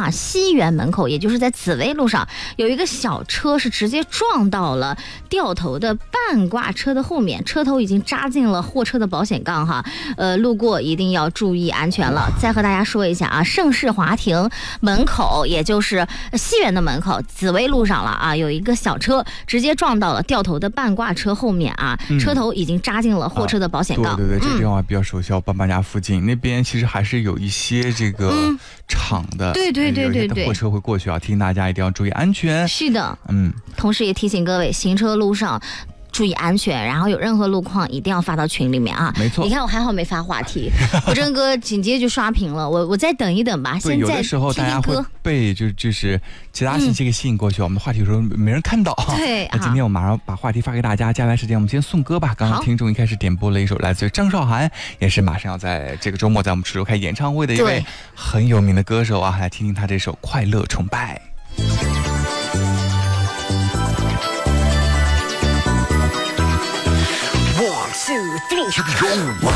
哈，西园门口，也就是在紫薇路上，有一个小车是直接撞到了掉头的半挂车的后面，车头已经扎进了货车的保险杠哈。路过一定要注意安全了。再和大家说一下啊，盛世华庭门口，也就是西园的门口，紫薇路上了啊，有一个小车直接撞到了掉头的半挂车后面啊，车头已经扎进了货车的保险杠。 对，这个地方比较熟悉，爸爸家附近那边其实还是有一些这个厂的， 对， 货车会过去啊，提醒大家一定要注意安全。 是的，同时也提醒各位行车路上注意安全，然后有任何路况一定要发到群里面啊。 没错， 你看我还好没发话题，我真哥紧接着就刷屏了，我再等一等吧。现在有的时候大家会被就是其他信息给吸引过去，我们的话题有时候没人看到。 对， 那今天我马上把话题发给大家，接下来时间我们先送歌吧。刚刚听众一开始点播了一首来自于张韶涵，也是马上要在这个周末在我们池州开演唱会的一位很有名的歌手啊，来听听他这首《快乐崇拜》。1, 2, 3